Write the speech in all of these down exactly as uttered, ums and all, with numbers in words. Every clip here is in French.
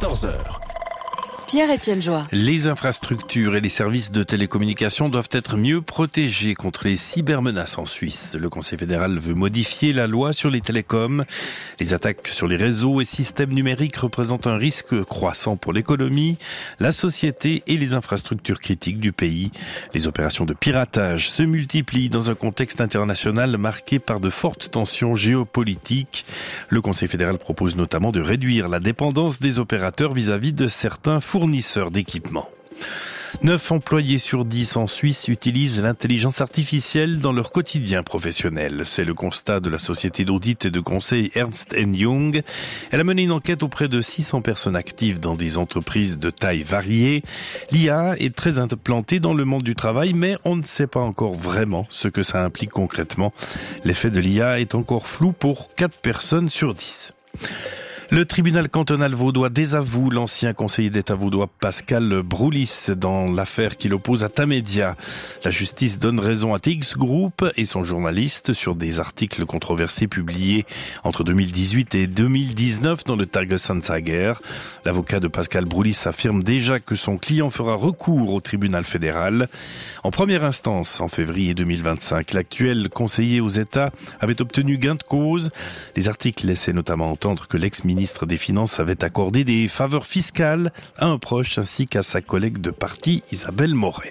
quatorze heures. Pierre-Étienne Joie. Les infrastructures et les services de télécommunication doivent être mieux protégés contre les cybermenaces en Suisse. Le Conseil fédéral veut modifier la loi sur les télécoms. Les attaques sur les réseaux et systèmes numériques représentent un risque croissant pour l'économie, la société et les infrastructures critiques du pays. Les opérations de piratage se multiplient dans un contexte international marqué par de fortes tensions géopolitiques. Le Conseil fédéral propose notamment de réduire la dépendance des opérateurs vis-à-vis de certains fournisseurs d'équipements. neuf employés sur dix en Suisse utilisent l'intelligence artificielle dans leur quotidien professionnel. C'est le constat de la société d'audit et de conseil Ernst and Young. Elle a mené une enquête auprès de six cents personnes actives dans des entreprises de taille variée. L'I A est très implantée dans le monde du travail, mais on ne sait pas encore vraiment ce que ça implique concrètement. L'effet de l'I A est encore flou pour quatre personnes sur dix. Le tribunal cantonal vaudois désavoue l'ancien conseiller d'État vaudois Pascal Broulis dans l'affaire qui l'oppose à Tamedia. La justice donne raison à T X Group et son journaliste sur des articles controversés publiés entre deux mille dix-huit et deux mille dix-neuf dans le Tagesanzeiger. L'avocat de Pascal Broulis affirme déjà que son client fera recours au tribunal fédéral. En première instance, en février deux mille vingt-cinq, l'actuel conseiller aux États avait obtenu gain de cause. Les articles laissaient notamment entendre que l'ex-ministre Le ministre des Finances avait accordé des faveurs fiscales à un proche ainsi qu'à sa collègue de parti Isabelle Moret.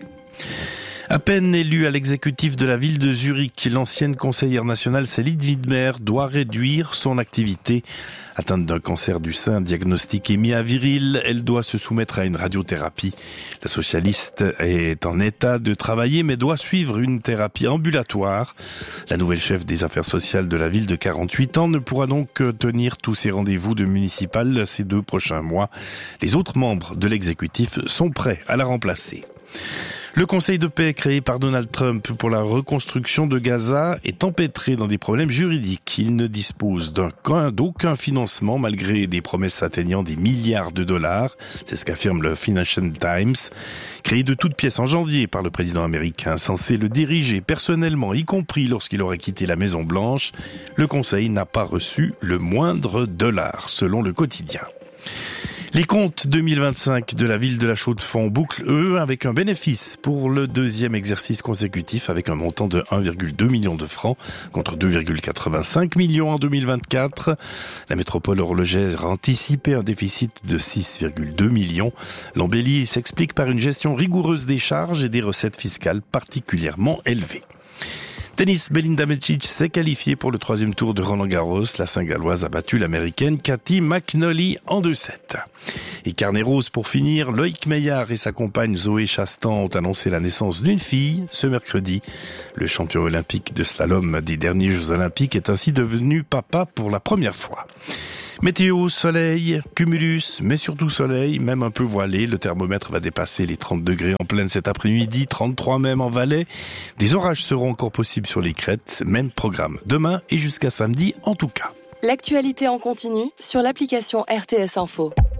À peine élue à l'exécutif de la ville de Zurich, l'ancienne conseillère nationale Céline Widmer doit réduire son activité. Atteinte d'un cancer du sein diagnostiqué mi-avril, elle doit se soumettre à une radiothérapie. La socialiste est en état de travailler mais doit suivre une thérapie ambulatoire. La nouvelle chef des affaires sociales de la ville de quarante-huit ans ne pourra donc tenir tous ses rendez-vous de municipal ces deux prochains mois. Les autres membres de l'exécutif sont prêts à la remplacer. Le Conseil de paix créé par Donald Trump pour la reconstruction de Gaza est empêtré dans des problèmes juridiques. Il ne dispose d'un, d'aucun financement malgré des promesses atteignant des milliards de dollars. C'est ce qu'affirme le Financial Times. Créé de toutes pièces en janvier par le président américain, censé le diriger personnellement, y compris lorsqu'il aurait quitté la Maison Blanche, le Conseil n'a pas reçu le moindre dollar, selon le quotidien. Les comptes deux mille vingt-cinq de la ville de la Chaux-de-Fonds bouclent, eux, avec un bénéfice pour le deuxième exercice consécutif avec un montant de un virgule deux million de francs contre deux virgule quatre-vingt-cinq millions en deux mille vingt-quatre. La métropole horlogère anticipait un déficit de six virgule deux millions. L'embellie s'explique par une gestion rigoureuse des charges et des recettes fiscales particulièrement élevées. Tennis, Belinda Bencic s'est qualifiée pour le troisième tour de Roland-Garros. La Saint-Galloise a battu l'Américaine Cathy McNally en deux sept. Et carnet rose pour finir, Loïc Meillard et sa compagne Zoé Chastan ont annoncé la naissance d'une fille ce mercredi. Le champion olympique de slalom des derniers Jeux olympiques est ainsi devenu papa pour la première fois. Météo, soleil, cumulus, mais surtout soleil, même un peu voilé. Le thermomètre va dépasser les trente degrés en pleine cet après-midi, trente-trois même en Valais. Des orages seront encore possibles sur les crêtes. Même programme demain et jusqu'à samedi en tout cas. L'actualité en continu sur l'application R T S Info.